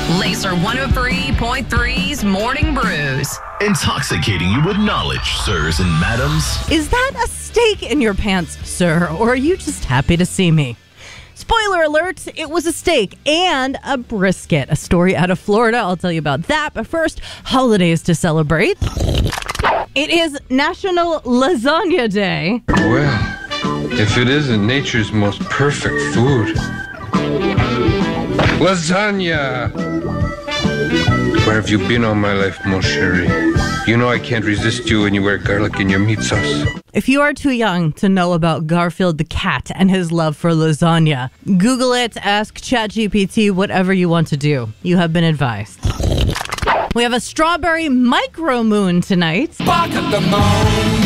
Laser 103.3's Morning Brews. Intoxicating you with knowledge, sirs and madams. Is that a steak in your pants, sir, or are you just happy to see me? Spoiler alert, it was a steak and a brisket. A story out of Florida. I'll tell you about that. But first, holidays to celebrate. It is National Lasagna Day. Well, if it isn't nature's most perfect food. Lasagna! Where have you been all my life, mon chéri? You know I can't resist you when you wear garlic in your meat sauce. If you are too young to know about Garfield the cat and his love for lasagna, Google it, ask ChatGPT, whatever you want to do. You have been advised. We have a strawberry micromoon tonight. Back at the moon.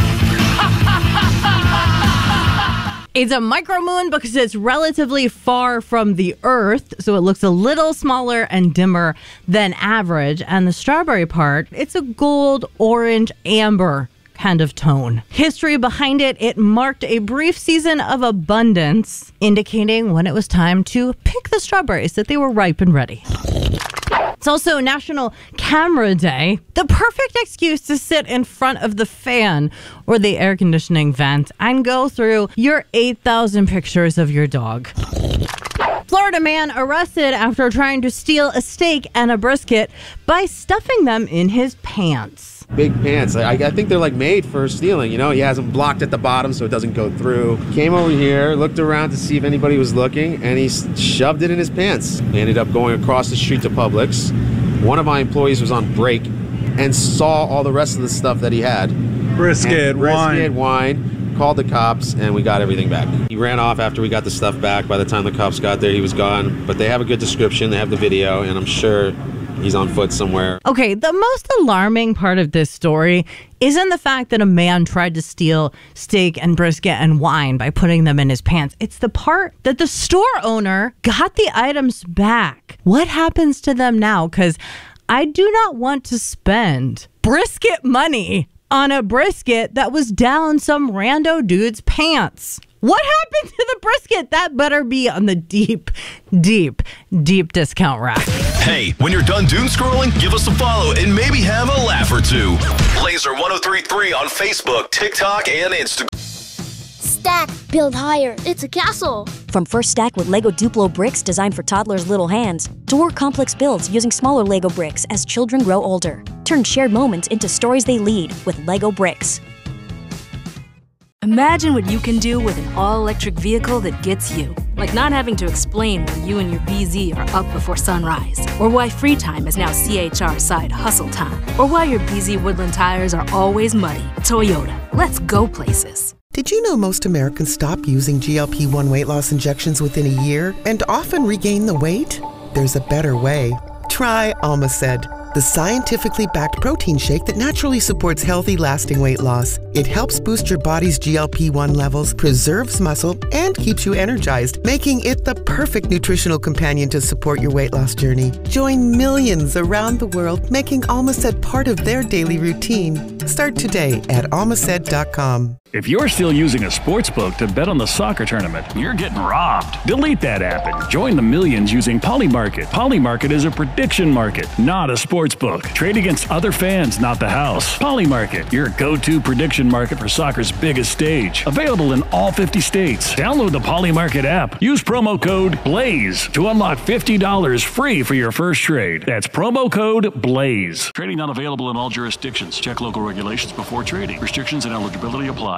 It's a micromoon because it's relatively far from the Earth, so it looks a little smaller and dimmer than average. And the strawberry part, it's a gold, orange, amber kind of tone. History behind it, it marked a brief season of abundance, indicating when it was time to pick the strawberries, that they were ripe and ready. It's also National Camera Day, the perfect excuse to sit in front of the fan or the air conditioning vent and go through your 8,000 pictures of your dog. Florida man arrested after trying to steal a steak and a brisket by stuffing them in his pants. Big pants. I think they're like made for stealing, you know? He has them blocked at the bottom so it doesn't go through. Came over here, looked around to see if anybody was looking, and he shoved it in his pants. He ended up going across the street to Publix. One of my employees was on break and saw all the rest of the stuff that he had. Brisket, wine, called the cops, and we got everything back. He ran off after we got the stuff back. By the time the cops got there, he was gone. But they have a good description, they have the video, and I'm sure he's on foot somewhere. Okay, the most alarming part of this story isn't the fact that a man tried to steal steak and brisket and wine by putting them in his pants. It's the part that the store owner got the items back. What happens to them now? Because I do not want to spend brisket money on a brisket that was down some rando dude's pants. What happened to the brisket? That better be on the deep discount rack. Hey, when you're done doom scrolling, give us a follow and maybe have a laugh or two. Laser 103.3 on Facebook, TikTok, and Instagram. Stack, build higher. It's a castle. From First Stack with Lego Duplo bricks designed for toddlers' little hands, to more complex builds using smaller Lego bricks as children grow older. Turn shared moments into stories they lead with Lego bricks. Imagine what you can do with an all-electric vehicle that gets you. Like not having to explain why you and your BZ are up before sunrise. Or why free time is now CHR side hustle time. Or why your BZ Woodland tires are always muddy. Toyota, let's go places. Did you know most Americans stop using GLP-1 weight loss injections within a year and often regain the weight? There's a better way. Try Almaced, the scientifically backed protein shake that naturally supports healthy, lasting weight loss. It helps boost your body's GLP-1 levels, preserves muscle, and keeps you energized, making it the perfect nutritional companion to support your weight loss journey. Join millions around the world, making Almaced part of their daily routine. Start today at almaced.com. If you're still using a sportsbook to bet on the soccer tournament, you're getting robbed. Delete that app and join the millions using Polymarket. Polymarket is a prediction market, not a sportsbook. Trade against other fans, not the house. Polymarket, your go-to prediction market for soccer's biggest stage. Available in all 50 states. Download the Polymarket app. Use promo code BLAZE to unlock $50 free for your first trade. That's promo code BLAZE. Trading not available in all jurisdictions. Check local regulations before trading. Restrictions and eligibility apply.